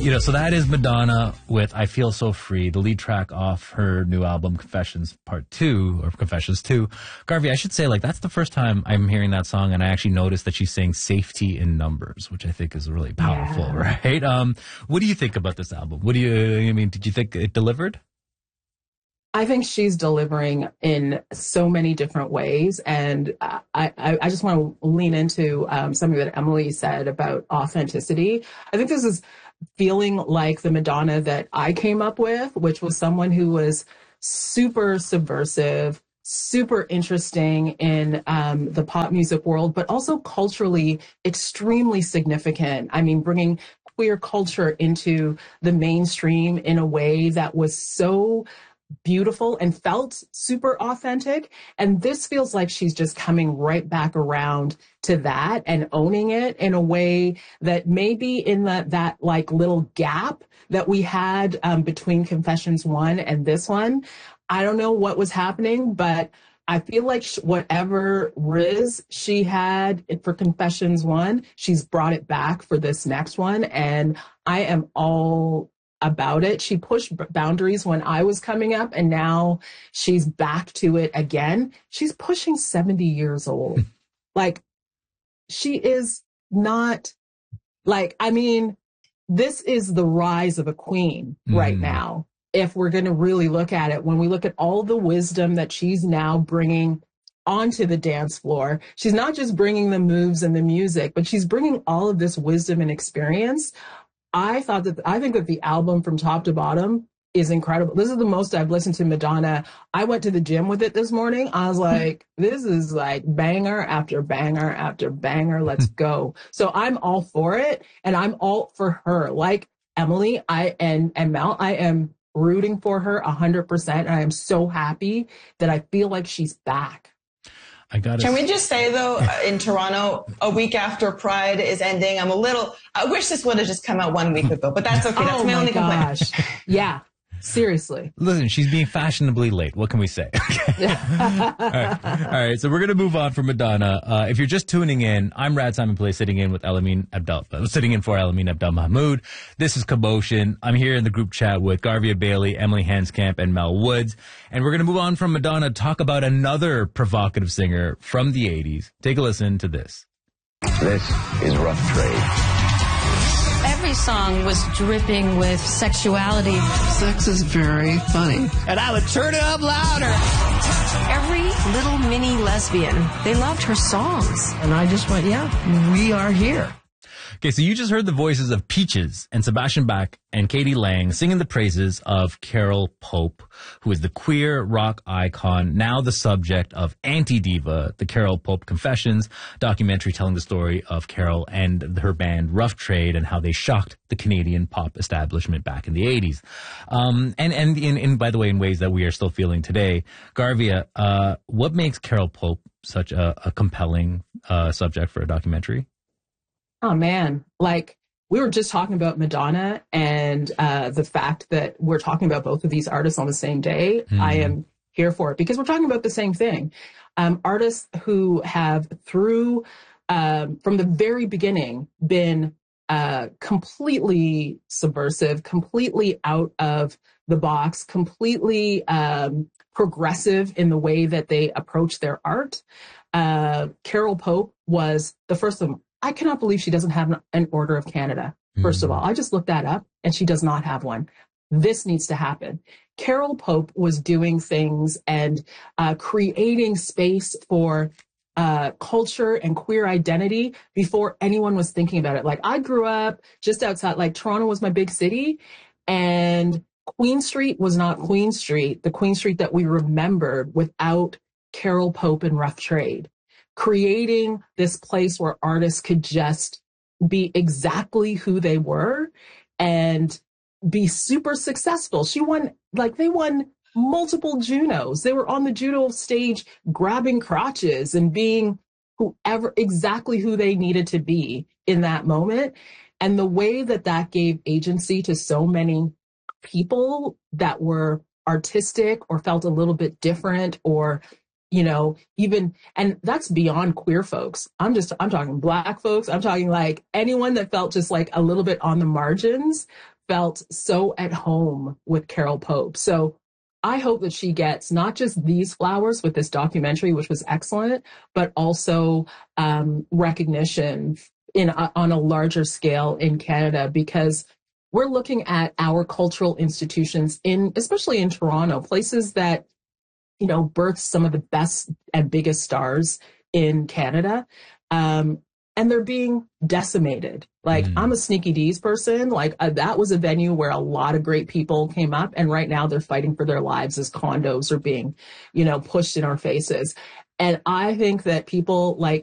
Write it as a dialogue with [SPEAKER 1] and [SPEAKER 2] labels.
[SPEAKER 1] So that is Madonna with I Feel So Free, the lead track off her new album, Confessions Part 2, or Confessions 2. Garvey, I should say, that's the first time I'm hearing that song, and I actually noticed that she's saying safety in numbers, which I think is really powerful, right? What do you think about this album? Did you think it delivered?
[SPEAKER 2] I think she's delivering in so many different ways. And I just want to lean into something that Emily said about authenticity. I think this is feeling like the Madonna that I came up with, which was someone who was super subversive, super interesting in the pop music world, but also culturally extremely significant. I mean, bringing queer culture into the mainstream in a way that was so beautiful and felt super authentic. And this feels like she's just coming right back around to that and owning it in a way that maybe in that little gap that we had between Confessions 1 and this one, I don't know what was happening, but I feel like whatever Riz she had for Confessions 1, she's brought it back for this next one. And I am all about it. She pushed boundaries when I was coming up, and now she's back to it again. She's pushing 70 years old. She is not this is the rise of a queen right now. If we're going to really look at it, when we look at all the wisdom that she's now bringing onto the dance floor, she's not just bringing the moves and the music, but she's bringing all of this wisdom and experience. I think that the album from top to bottom is incredible. This is the most I've listened to Madonna. I went to the gym with it this morning. I was like, this is banger after banger after banger. Let's go. So I'm all for it, and I'm all for her. Like Emily, and Mel, I am rooting for her 100%. And I am so happy that I feel like she's back.
[SPEAKER 3] Can we just say, though, in Toronto, a week after Pride is ending, I wish this would have just come out 1 week ago, but that's okay. That's my only complaint.
[SPEAKER 2] Yeah, seriously.
[SPEAKER 1] Listen, she's being fashionably late. What can we say? All right. So we're going to move on from Madonna. If you're just tuning in, I'm Rad Simon Play, sitting in for Elamine Abdel Mahmoud. This is Commotion. I'm here in the group chat with Garvia Bailey, Emily Hanscamp, and Mel Woods. And we're going to move on from Madonna, talk about another provocative singer from the 80s. Take a listen to this.
[SPEAKER 4] This is Rough Trade.
[SPEAKER 5] Every song was dripping with sexuality.
[SPEAKER 6] Sex is very funny.
[SPEAKER 7] And I would turn it up louder.
[SPEAKER 5] Every little mini lesbian, they loved her songs.
[SPEAKER 6] And I just went, yeah, we are here.
[SPEAKER 1] Okay, so you just heard the voices of Peaches and Sebastian Bach and Katie Lang singing the praises of Carol Pope, who is the queer rock icon, now the subject of Anti-Diva, the Carol Pope Confessions documentary telling the story of Carol and her band Rough Trade and how they shocked the Canadian pop establishment back in the 80s. And by the way, in ways that we are still feeling today. Garvia, what makes Carol Pope such a compelling subject for a documentary?
[SPEAKER 2] Oh, man. We were just talking about Madonna and the fact that we're talking about both of these artists on the same day. I am here for it because we're talking about the same thing. Artists who have from the very beginning been completely subversive, completely out of the box, completely progressive in the way that they approach their art. Carol Pope was the first of them. I cannot believe she doesn't have an Order of Canada. First of all, I just looked that up and she does not have one. This needs to happen. Carol Pope was doing things and creating space for culture and queer identity before anyone was thinking about it. I grew up just outside, Toronto was my big city, and Queen Street was not Queen Street, the Queen Street that we remembered without Carol Pope and Rough Trade. Creating this place where artists could just be exactly who they were and be super successful. They won multiple Junos. They were on the Juno stage grabbing crotches and being exactly who they needed to be in that moment. And the way that gave agency to so many people that were artistic or felt a little bit different or and that's beyond queer folks. I'm talking Black folks. I'm talking anyone that felt just a little bit on the margins felt so at home with Carol Pope. So I hope that she gets not just these flowers with this documentary, which was excellent, but also recognition on a larger scale in Canada, because we're looking at our cultural institutions especially in Toronto, places that, you know, birth some of the best and biggest stars in Canada. And they're being decimated. Like, I'm a Sneaky D's person. Like, that was a venue where a lot of great people came up. And right now they're fighting for their lives as condos are being, you know, pushed in our faces. And I think that people like